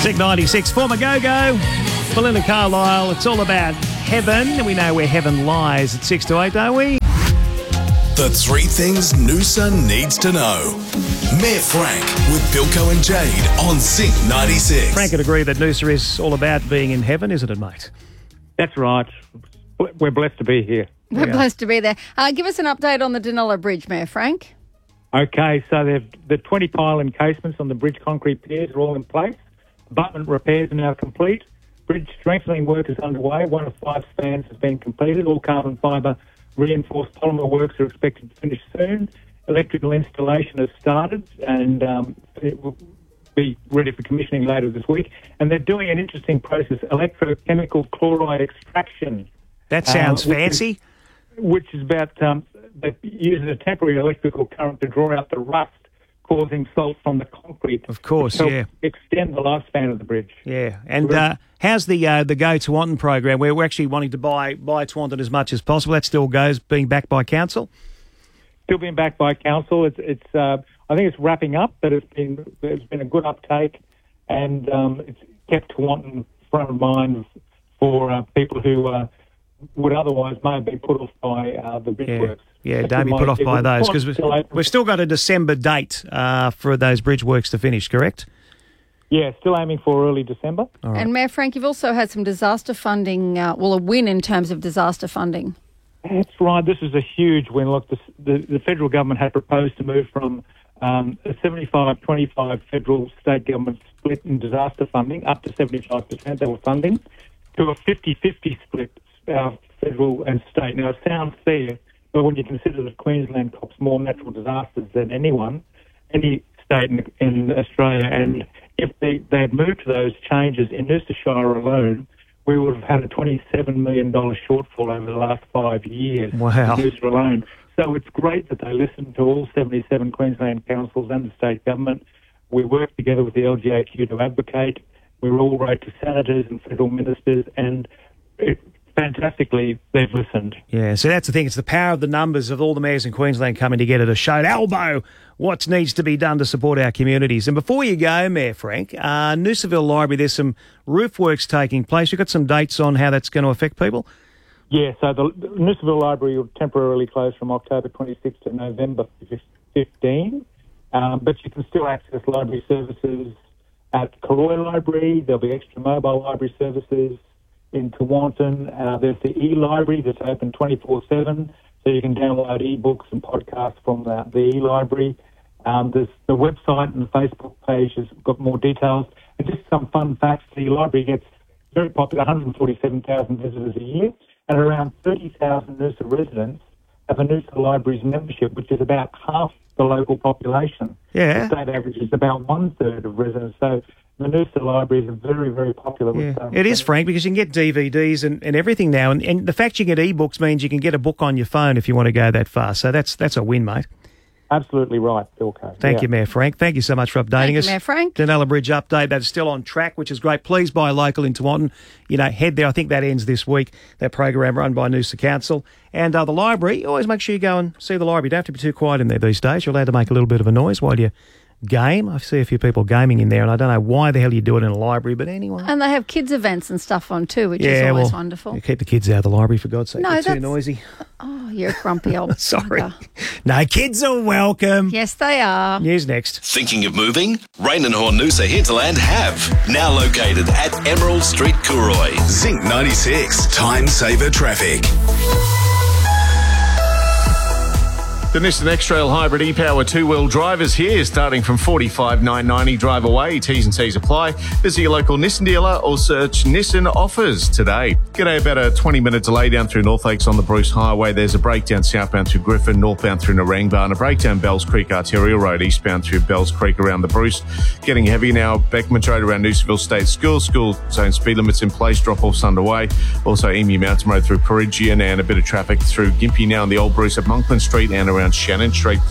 Zinc 96, former Go-Go, Belinda Carlisle. It's all about heaven. We know where heaven lies at 6 to 8, don't we? The three things Noosa needs to know. Mayor Frank with Bilko and Jade on Zinc 96. Frank would agree that Noosa is all about being in heaven, isn't it, mate? That's right. We're blessed to be here. We're blessed to be there. Give us an update on the Danella Bridge, Mayor Frank. Okay, so the 20 pile encasements on the bridge concrete piers are all in place. Abutment repairs are now complete. Bridge strengthening work is underway. 1 of 5 spans has been completed. All carbon fibre reinforced polymer works are expected to finish soon. Electrical installation has started and it will be ready for commissioning later this week. And they're doing an interesting process, electrochemical chloride extraction. That sounds fancy. Which is about they use a temporary electrical current to draw out the rust causing salt from the concrete. Of course, to extend the lifespan of the bridge. Yeah, and how's the Go Tewantin program, where we're actually wanting to buy Tewantin as much as possible? That still goes, being backed by council? Still being backed by council. It's I think it's wrapping up, but there's been a good uptake, and it's kept Tewantin front of mind for people who would otherwise may have been put off by the bridge works. Yeah, don't be put off by those, because we've still got a December date for those bridge works to finish, correct? Yeah, still aiming for early December. Right. And Mayor Frank, you've also had some disaster funding, a win in terms of disaster funding. That's right. This is a huge win. Look, the federal government had proposed to move from a 75-25 federal-state government split in disaster funding, up to 75% they were funding, to a 50-50 split, federal and state. Now, it sounds fair, but when you consider that Queensland cops more natural disasters than any state in Australia, and if they had moved to those changes in Noosa Shire alone, we would have had a $27 million shortfall over the last 5 years. Wow. In Noosa alone. So it's great that they listened to all 77 Queensland councils and the state government. We worked together with the LGAQ to advocate. We all wrote to senators and federal ministers, and fantastically, they've listened. Yeah, so that's the thing. It's the power of the numbers of all the mayors in Queensland coming together to show elbow what needs to be done to support our communities. And before you go, Mayor Frank, Noosaville Library, there's some roof works taking place. You've got some dates on how that's going to affect people? Yeah, so the Noosaville Library will temporarily close from October 26 to November 15, but you can still access library services at Karoi Library. There'll be extra mobile library services in Tewantin. There's the e-library that's open 24/7, so you can download e-books and podcasts from the e-library. There's the website and the Facebook page has got more details. And just some fun facts, the library gets very popular, 147,000 visitors a year, and around 30,000 Noosa residents have a Noosa Libraries membership, which is about half the local population. Yeah. The state average is about 1/3 of residents, so the Noosa Libraries are very, very popular. Yeah. It is, Frank, because you can get DVDs and everything now. And the fact you get e-books means you can get a book on your phone if you want to go that far. So that's a win, mate. Absolutely right, Bilko. Thank you, Mayor Frank. Thank you so much for updating us. Mayor Frank. Danella Bridge update. That is still on track, which is great. Please buy local in Tewantin. Head there. I think that ends this week, that program run by Noosa Council. And the library, always make sure you go and see the library. You don't have to be too quiet in there these days. You're allowed to make a little bit of a noise while you game. I see a few people gaming in there, and I don't know why the hell you do it in a library, but anyway. And they have kids events and stuff on too, which is always wonderful. You keep the kids out of the library, for God's sake. No, They're too noisy. Oh, you're a grumpy old Sorry. bugger. No, kids are welcome. Yes, they are. News next. Thinking of moving? Rain and Horn Noosa Hinterland have. Now located at Emerald Street, Cooroy. Zinc 96. Time saver traffic. The Nissan X-Trail Hybrid e-Power two-wheel drive is here, starting from $45,990 drive away. T's and C's apply. Visit your local Nissan dealer or search Nissan offers today. G'day, about a 20-minute delay down through North Lakes on the Bruce Highway. There's a breakdown southbound through Griffin, northbound through Narangba, and a breakdown Bells Creek Arterial Road, eastbound through Bells Creek around the Bruce. Getting heavy now, Beckman Road around Noosaville State School zone speed limits in place, drop-offs underway. Also Emu Mountain Road through Peregian, and a bit of traffic through Gympie now in the Old Bruce at Monkland Street and around Shannon Street.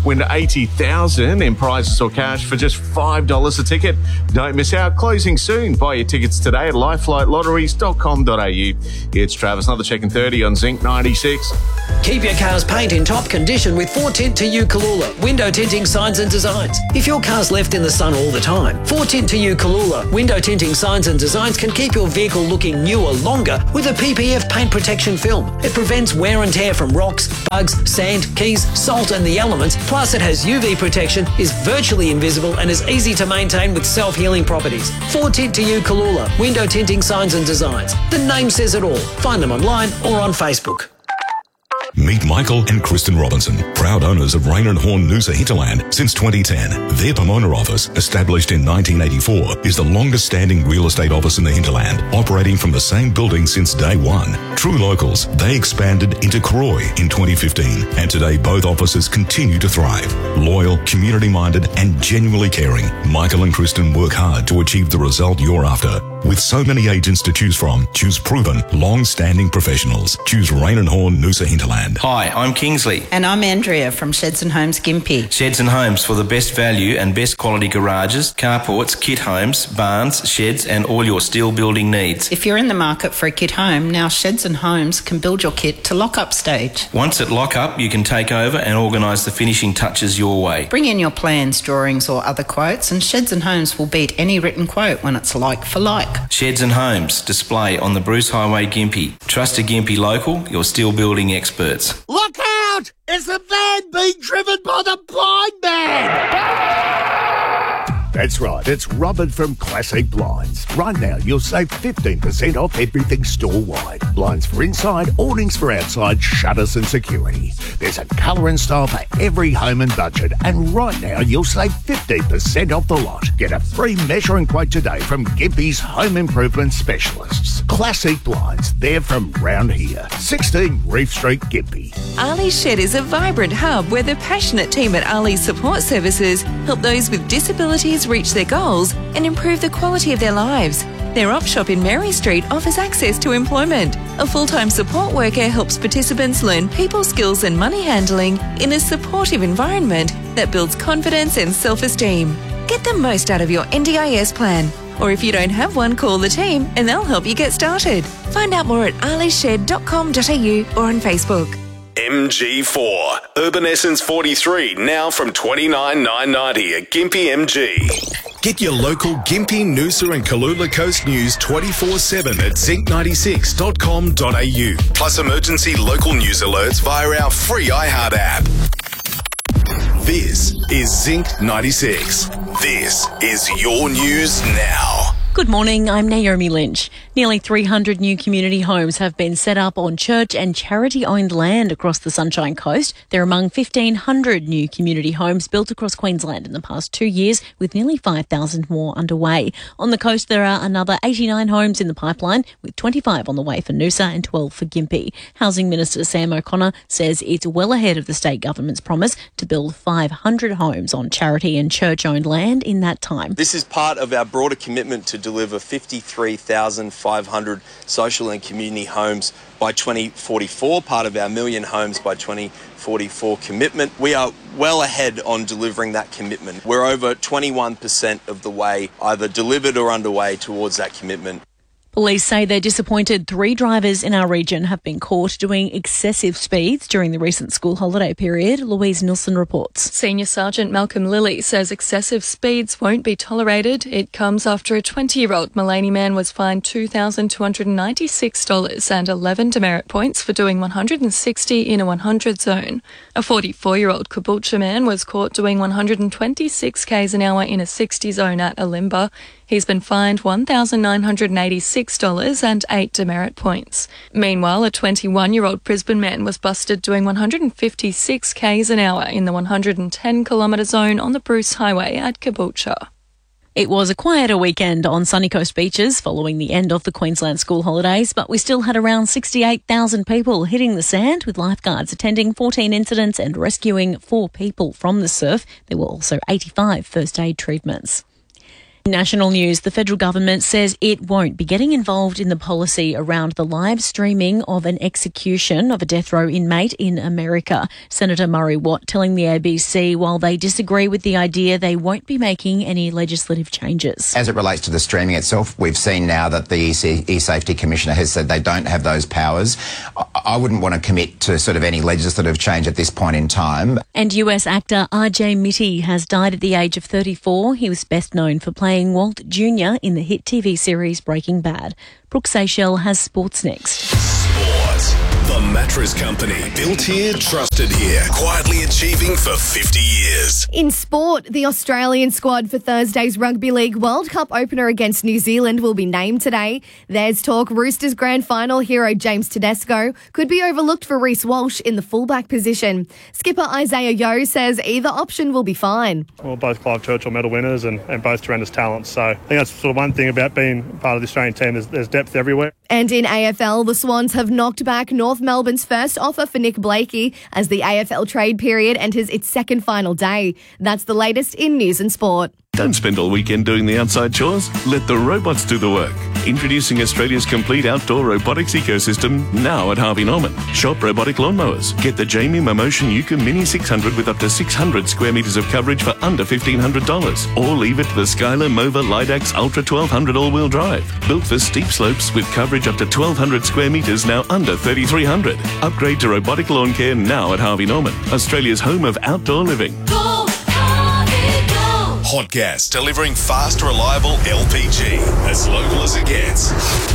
Win $80,000 in prizes or cash for just $5 a ticket. Don't miss out. Closing soon. Buy your tickets today at lifelightlotteries.com.au. It's Travis, another check in 30 on Zinc 96. Keep your car's paint in top condition with 4Tint to You Kalula window tinting signs and designs. If your car's left in the sun all the time, 4Tint to You Kalula window tinting signs and designs can keep your vehicle looking newer longer with a PPF paint protection film. It prevents wear and tear from rocks, bugs, sand, keys, salt and the elements. Plus it has UV protection, is virtually invisible and is easy to maintain with self-healing properties. 4Tint to You Kalula window tinting signs and designs. The name says it all. Find them online or on Facebook. Meet Michael and Kristen Robinson, proud owners of Rain and Horn Noosa Hinterland since 2010. Their Pomona office, established in 1984, is the longest standing real estate office in the hinterland, operating from the same building since day one. True locals, they expanded into Croy in 2015, and today both offices continue to thrive. Loyal, community-minded and genuinely caring, Michael and Kristen work hard to achieve the result you're after. With so many agents to choose from, choose proven, long-standing professionals. Choose Rain and Horn Noosa Hinterland. Hi, I'm Kingsley. And I'm Andrea from Sheds and Homes Gympie. Sheds and Homes for the best value and best quality garages, carports, kit homes, barns, sheds and all your steel building needs. If you're in the market for a kit home, now Sheds and Homes can build your kit to lock-up stage. Once at lock-up, you can take over and organise the finishing touches your way. Bring in your plans, drawings or other quotes and Sheds and Homes will beat any written quote when it's like for like. Sheds and Homes, display on the Bruce Highway Gympie. Trust a Gympie local, your steel building experts. Look out! It's a van being driven by the blind man! That's right, it's Robert from Classic Blinds. Right now, you'll save 15% off everything store-wide. Blinds for inside, awnings for outside, shutters and security. There's a colour and style for every home and budget. And right now, you'll save 15% off the lot. Get a free measuring quote today from Gympie's Home Improvement Specialists. Classic Blinds, they're from round here. 16 Reef Street, Gympie. Ali's Shed is a vibrant hub where the passionate team at Ali's Support Services help those with disabilities reach their goals and improve the quality of their lives. Their op shop in Mary Street offers access to employment. A full-time support worker helps participants learn people skills and money handling in a supportive environment that builds confidence and self-esteem. Get the most out of your NDIS plan. Or if you don't have one, call the team and they'll help you get started. Find out more at alished.com.au or on Facebook. MG4. Urban Essence 43, now from $29,990 at Gympie MG. Get your local Gympie, Noosa and Kalula Coast news 24/7 at zinc96.com.au. Plus emergency local news alerts via our free iHeart app. This is Zinc 96. This is your news now. Good morning, I'm Naomi Lynch. Nearly 300 new community homes have been set up on church and charity-owned land across the Sunshine Coast. They're among 1,500 new community homes built across Queensland in the past 2 years, with nearly 5,000 more underway. On the coast, there are another 89 homes in the pipeline, with 25 on the way for Noosa and 12 for Gympie. Housing Minister Sam O'Connor says it's well ahead of the state government's promise to build 500 homes on charity and church-owned land in that time. This is part of our broader commitment to deliver 53,500 social and community homes by 2044, part of our million homes by 2044 commitment. We are well ahead on delivering that commitment. We're over 21% of the way either delivered or underway towards that commitment. Police say they're disappointed 3 drivers in our region have been caught doing excessive speeds during the recent school holiday period. Louise Nilsson reports. Senior Sergeant Malcolm Lilly says excessive speeds won't be tolerated. It comes after a 20-year-old Maleny man was fined $2,296 and 11 demerit points for doing 160 in a 100 zone. A 44-year-old Caboolture man was caught doing 126 k's an hour in a 60 zone at Alimba. He's been fined $1,986 and 8 demerit points. Meanwhile, a 21-year-old Brisbane man was busted doing 156 k's an hour in the 110-kilometre zone on the Bruce Highway at Caboolture. It was a quieter weekend on sunny coast beaches following the end of the Queensland school holidays, but we still had around 68,000 people hitting the sand, with lifeguards attending 14 incidents and rescuing 4 people from the surf. There were also 85 first aid treatments. National news, the federal government says it won't be getting involved in the policy around the live streaming of an execution of a death row inmate in America. Senator Murray Watt telling the ABC while they disagree with the idea, they won't be making any legislative changes. As it relates to the streaming itself, we've seen now that the E-Safety Commissioner has said they don't have those powers. I wouldn't want to commit to sort of any legislative change at this point in time. And US actor RJ Mitte has died at the age of 34. He was best known for playing Walt Jr. in the hit TV series Breaking Bad. Brooke Seychelles has sports next. The Mattress Company. Built here, trusted here. Quietly achieving for 50 years. In sport, the Australian squad for Thursday's Rugby League World Cup opener against New Zealand will be named today. There's talk Roosters grand final hero James Tedesco could be overlooked for Reece Walsh in the fullback position. Skipper Isaiah Yeo says either option will be fine. Well, both Clive Churchill medal winners and both tremendous talents. So I think that's sort of one thing about being part of the Australian team. There's depth everywhere. And in AFL, the Swans have knocked back North Melbourne's first offer for Nick Blakey as the AFL trade period enters its second final day. That's the latest in news and sport. Don't spend all weekend doing the outside chores. Let the robots do the work. Introducing Australia's complete outdoor robotics ecosystem now at Harvey Norman. Shop robotic lawnmowers. Get the Jamie Momotion Yuka Mini 600 with up to 600 square metres of coverage for under $1,500. Or leave it to the Skylar Mova Lidax Ultra 1200 all-wheel drive. Built for steep slopes with coverage up to 1,200 square metres now under $3,300. Upgrade to robotic lawn care now at Harvey Norman. Australia's home of outdoor living. Hot Gas, delivering fast, reliable LPG. As local as it gets.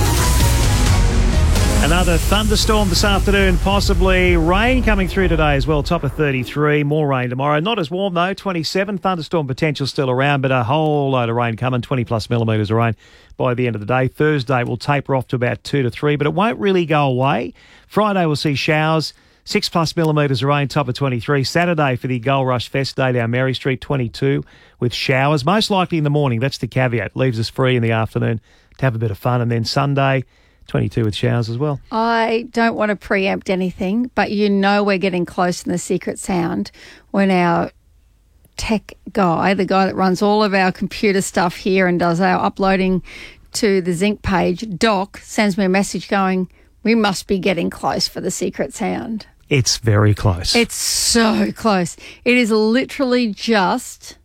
Another thunderstorm this afternoon, possibly rain coming through today as well. Top of 33, more rain tomorrow. Not as warm though, 27. Thunderstorm potential still around, but a whole load of rain coming, 20 plus millimetres of rain by the end of the day. Thursday will taper off to about 2 to 3, but it won't really go away. Friday we'll see showers. 6 plus millimetres of rain, top of 23. Saturday for the Gold Rush Fest Day down Mary Street, 22 with showers. Most likely in the morning. That's the caveat. Leaves us free in the afternoon to have a bit of fun. And then Sunday, 22 with showers as well. I don't want to preempt anything, but you know we're getting close in the Secret Sound when our tech guy, the guy that runs all of our computer stuff here and does our uploading to the Zinc page, Doc, sends me a message going, we must be getting close for the Secret Sound. It's very close. It's so close. It is literally just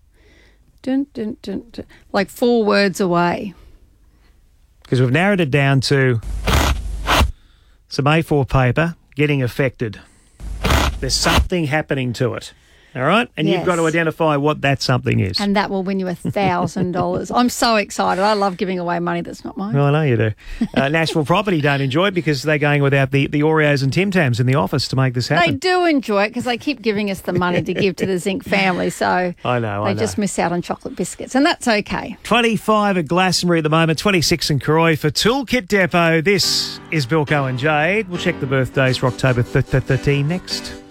like 4 words away. Because we've narrowed it down to some A4 paper getting affected. There's something happening to it. All right? And Yes. you've got to identify what that something is. And that will win you $1,000. I'm so excited. I love giving away money that's not mine. Well, I know you do. Nashville Property don't enjoy it because they're going without the Oreos and Tim Tams in the office to make this They happen. do enjoy it because they keep giving us the money to give to the Zinc family. So I know. they just miss out on chocolate biscuits. And that's okay. 25 at Glastonbury at the moment, 26 in Cooroy. For Toolkit Depot, this is Bilko and Jade. We'll check the birthdays for October 13 next.